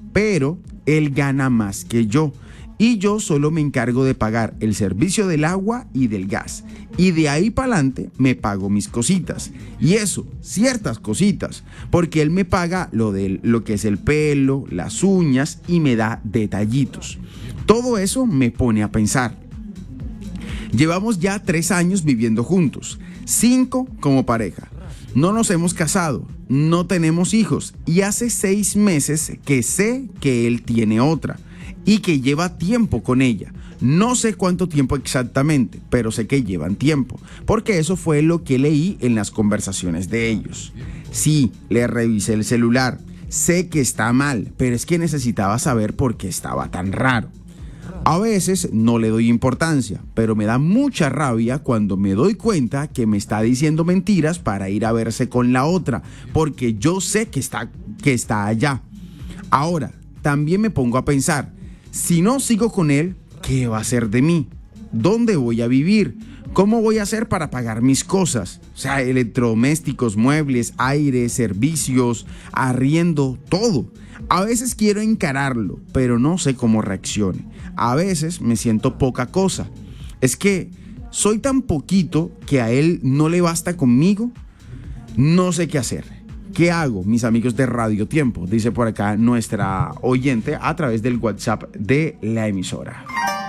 pero él gana más que yo. Y yo solo me encargo de pagar el servicio del agua y del gas. Y de ahí para adelante me pago mis cositas. Y eso, ciertas cositas. Porque él me paga lo que es el pelo, las uñas y me da detallitos. Todo eso me pone a pensar. Llevamos ya 3 años viviendo juntos. 5 como pareja. No nos hemos casado. No tenemos hijos. Y hace 6 meses que sé que él tiene otra. Y que lleva tiempo con ella. No sé cuánto tiempo exactamente, pero sé que llevan tiempo, porque eso fue lo que leí en las conversaciones de ellos. Sí, le revisé el celular, sé que está mal, pero es que necesitaba saber por qué estaba tan raro. A veces no le doy importancia, pero me da mucha rabia cuando me doy cuenta que me está diciendo mentiras para ir a verse con la otra, porque yo sé que está allá. Ahora, también me pongo a pensar, si no sigo con él, ¿qué va a hacer de mí? ¿Dónde voy a vivir? ¿Cómo voy a hacer para pagar mis cosas? O sea, electrodomésticos, muebles, aire, servicios, arriendo, todo. A veces quiero encararlo, pero no sé cómo reaccione. A veces me siento poca cosa. Es que soy tan poquito que a él no le basta conmigo. No sé qué hacer. ¿Qué hago, mis amigos de Radio Tiempo? Dice por acá nuestra oyente a través del WhatsApp de la emisora.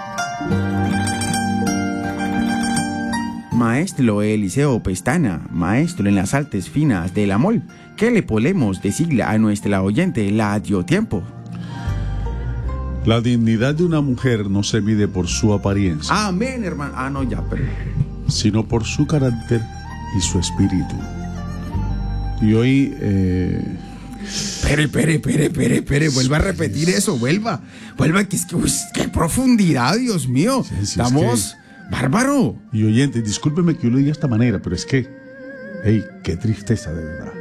Maestro Eliseo Pestana, maestro en las artes finas del amor, ¿qué le podemos decirle a nuestra oyente Radio Tiempo? La dignidad de una mujer no se mide por su apariencia. Amén, hermano. No, ya, pero... sino por su carácter y su espíritu. Y hoy... Espere, vuelva a repetir eso, vuelva, que es que, qué profundidad, Dios mío, sí, estamos, bárbaro. Y oyente, discúlpeme que yo lo diga de esta manera, pero es que, qué tristeza de verdad.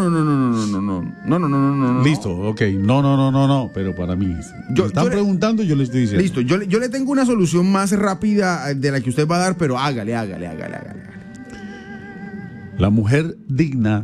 No. Listo, ok, no, pero para mí, preguntando, yo le estoy diciendo. Listo, yo le tengo una solución más rápida de la que usted va a dar, pero hágale. La mujer digna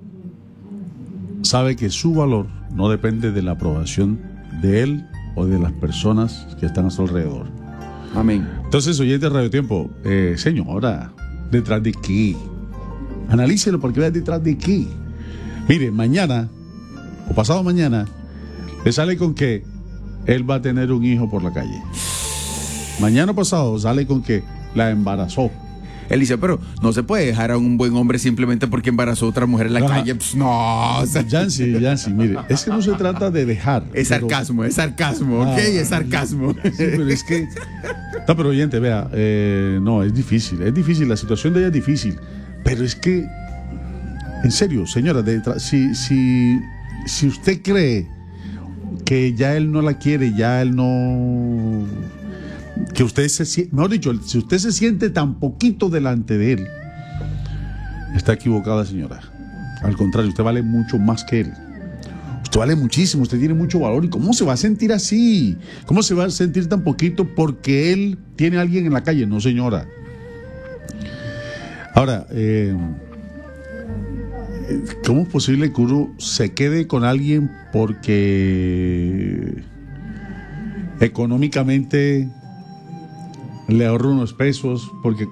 sabe que su valor no depende de la aprobación de él o de las personas que están a su alrededor. Amén. Entonces, oyente de Radio Tiempo, señora, ¿detrás de qué? Analícelo porque vea detrás de qué. Mire, mañana o pasado mañana le sale con que él va a tener un hijo por la calle. Mañana pasado sale con que la embarazó. Él dice, pero no se puede dejar a un buen hombre simplemente porque embarazó a otra mujer en la calle. Pues, no. Yancy, mire, es que no se trata de dejar. Es sarcasmo, es sarcasmo. Sí, pero es que... No, pero oyente, vea, no, es difícil, la situación de ella es difícil. Pero es que, en serio, señora, si usted cree que ya él no la quiere, ya él no... que usted mejor dicho, si usted se siente tan poquito delante de él, está equivocada, señora. Al contrario, usted vale mucho más que él. Usted vale muchísimo, usted tiene mucho valor. ¿Y cómo se va a sentir así? ¿Cómo se va a sentir tan poquito porque él tiene a alguien en la calle? No, señora. Ahora, ¿cómo es posible que uno se quede con alguien porque económicamente le ahorro unos pesos? Porque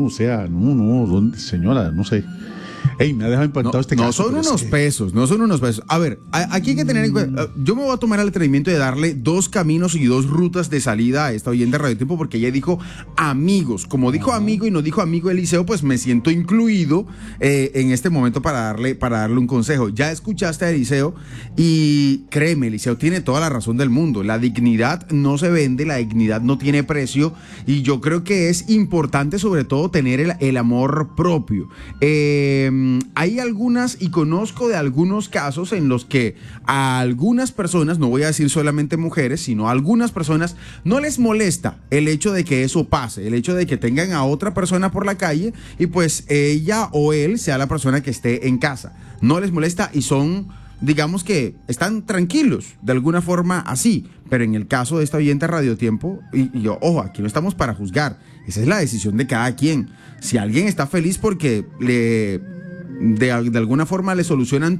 señora, no sé. Me ha dejado impactado este caso. No son unos pesos. A ver, aquí hay que tener en cuenta. Yo me voy a tomar el atrevimiento de darle 2 caminos y 2 rutas de salida a esta oyente de Radio Tiempo, porque ella dijo amigos. Como dijo amigo y no dijo amigo Eliseo, pues me siento incluido en este momento para darle un consejo. Ya escuchaste a Eliseo y créeme, Eliseo tiene toda la razón del mundo. La dignidad no se vende, la dignidad no tiene precio, y yo creo que es importante sobre todo tener el amor propio. Hay algunas, y conozco de algunos casos en los que a algunas personas, no voy a decir solamente mujeres, sino a algunas personas no les molesta el hecho de que eso pase, el hecho de que tengan a otra persona por la calle y pues ella o él sea la persona que esté en casa. No les molesta y son, digamos que están tranquilos de alguna forma así. Pero en el caso de esta oyente Radio Tiempo, y yo, ojo, aquí no estamos para juzgar, esa es la decisión de cada quien. Si alguien está feliz porque de alguna forma le solucionan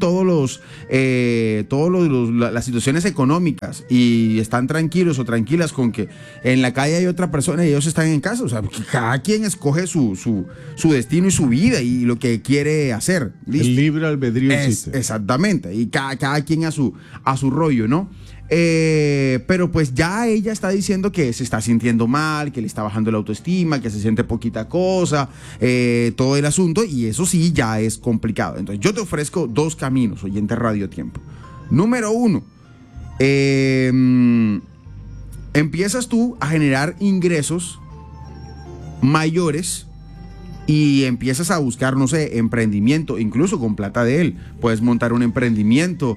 las situaciones económicas y están tranquilos o tranquilas con que en la calle hay otra persona y ellos están en casa. O sea, cada quien escoge su destino y su vida y lo que quiere hacer. ¿Listo? El libre albedrío existe. Exactamente. Y cada quien a su rollo, ¿no? Pero pues ya ella está diciendo que se está sintiendo mal, que le está bajando la autoestima, que se siente poquita cosa, todo el asunto, y eso sí ya es complicado. Entonces yo te ofrezco dos caminos, oyente Radio Tiempo. Número uno, empiezas tú a generar ingresos mayores y empiezas a buscar, no sé, emprendimiento, incluso con plata de él. Puedes montar un emprendimiento,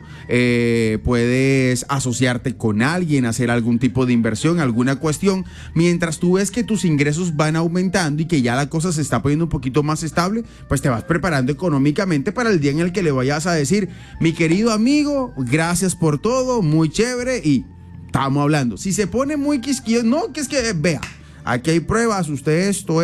puedes asociarte con alguien, hacer algún tipo de inversión, alguna cuestión. Mientras tú ves que tus ingresos van aumentando y que ya la cosa se está poniendo un poquito más estable, pues te vas preparando económicamente para el día en el que le vayas a decir: mi querido amigo, gracias por todo, muy chévere, y estamos hablando. Si se pone muy quisquilloso, no, que es que, vea, aquí hay pruebas, usted esto,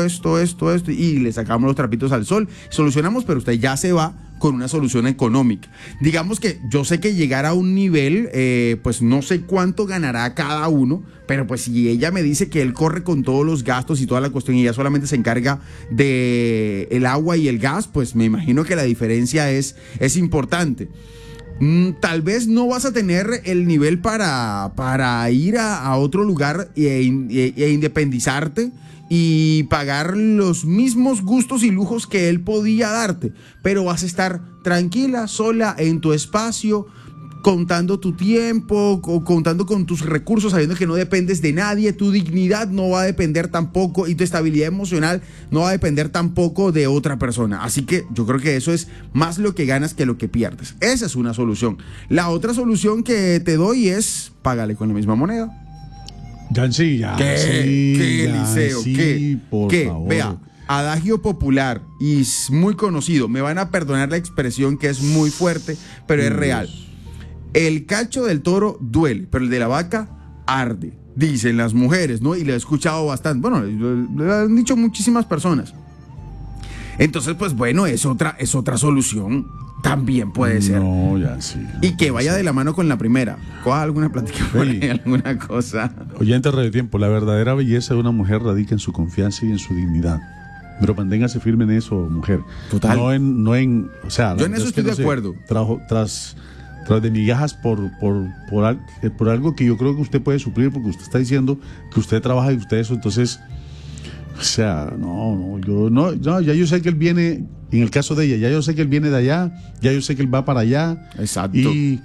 y le sacamos los trapitos al sol, solucionamos, pero usted ya se va con una solución económica. Digamos que yo sé que llegar a un nivel, pues no sé cuánto ganará cada uno, pero pues si ella me dice que él corre con todos los gastos y toda la cuestión y ella solamente se encarga de el agua y el gas, pues me imagino que la diferencia es importante. Tal vez no vas a tener el nivel para ir a otro lugar e independizarte y pagar los mismos gustos y lujos que él podía darte, pero vas a estar tranquila, sola, en tu espacio, contando tu tiempo, contando con tus recursos, sabiendo que no dependes de nadie, tu dignidad no va a depender tampoco y tu estabilidad emocional no va a depender tampoco de otra persona. Así que yo creo que eso es más lo que ganas que lo que pierdes. Esa es una solución. La otra solución que te doy es págale con la misma moneda. ¿Qué, Eliseo? ¿Qué? Favor. Vea, adagio popular y es muy conocido. Me van a perdonar la expresión que es muy fuerte, pero es real. El cacho del toro duele, pero el de la vaca arde, dicen las mujeres, ¿no? Y lo he escuchado bastante. Bueno, lo han dicho muchísimas personas. Entonces, pues bueno, es otra solución. También puede ser. No, ya sí. Y que vaya de la mano con la primera. Coja alguna plática por ahí, alguna cosa. Oyente Radio Tiempo, la verdadera belleza de una mujer radica en su confianza y en su dignidad. Pero manténgase firme en eso, mujer. Total. O sea, yo en eso estoy de acuerdo. Tras de migajas por algo que yo creo que usted puede suplir, porque usted está diciendo que usted trabaja y usted eso, entonces, o sea, ya yo sé que él viene, en el caso de ella, ya yo sé que él viene de allá, ya yo sé que él va para allá. Exacto. Y,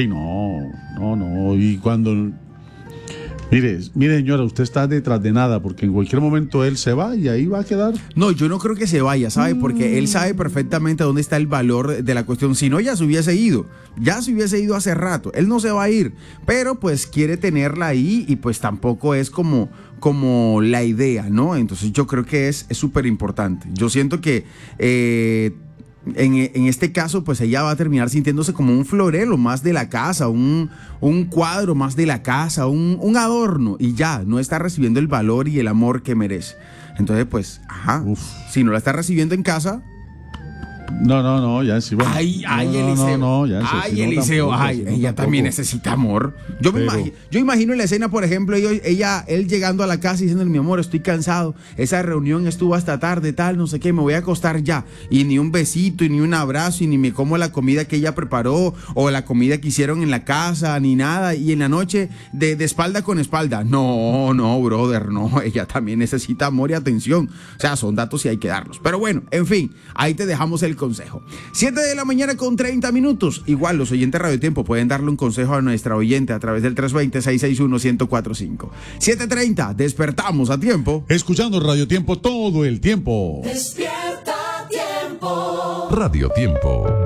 y cuando... Mire, señora, usted está detrás de nada, porque en cualquier momento él se va y ahí va a quedar. No, yo no creo que se vaya, ¿sabe? Porque él sabe perfectamente dónde está el valor de la cuestión. Si no, ya se hubiese ido hace rato. Él no se va a ir, pero pues quiere tenerla ahí y pues tampoco es como la idea, ¿no? Entonces yo creo que es súper importante. Yo siento que... En este caso, pues ella va a terminar sintiéndose como un florero más de la casa, un cuadro más de la casa, un adorno, y ya, no está recibiendo el valor y el amor que merece. Entonces, pues, si no la está recibiendo en casa... No, ya sí. Bueno. Eliseo. Eliseo, ella también necesita amor. Yo imagino en la escena, por ejemplo, él llegando a la casa y diciendo: mi amor, estoy cansado, esa reunión estuvo hasta tarde, tal, no sé qué, me voy a acostar ya. Y ni un besito, y ni un abrazo, y ni me como la comida que ella preparó, o la comida que hicieron en la casa, ni nada. Y en la noche, de espalda con espalda. No, brother, no, ella también necesita amor y atención. O sea, son datos y hay que darlos. Pero bueno, en fin, ahí te dejamos el consejo. 7:30 a.m. Igual los oyentes Radio Tiempo pueden darle un consejo a nuestra oyente a través del 320-661-1045. 7:30, despertamos a tiempo. Escuchando Radio Tiempo todo el tiempo. Despierta a tiempo. Radio Tiempo.